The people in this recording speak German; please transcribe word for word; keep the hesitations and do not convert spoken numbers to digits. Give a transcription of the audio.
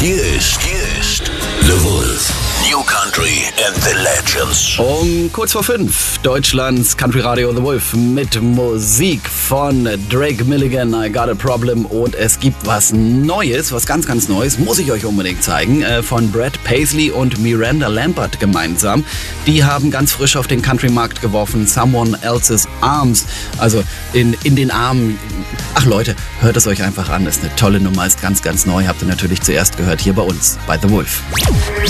Hier ist, hier ist The Wolf. New Country and the Legends. Um kurz vor fünf, Deutschlands Country Radio The Wolf mit Musik von Drake Milligan, I Got a Problem. Und es gibt was Neues, was ganz, ganz Neues, muss ich euch unbedingt zeigen, von Brad Paisley und Miranda Lambert gemeinsam. Die haben ganz frisch auf den Country-Markt geworfen, Someone Else's Arms, also in, in den Armen. Ach Leute, hört es euch einfach an, ist eine tolle Nummer, ist ganz, ganz neu, habt ihr natürlich zuerst gehört hier bei uns, bei The Wolf.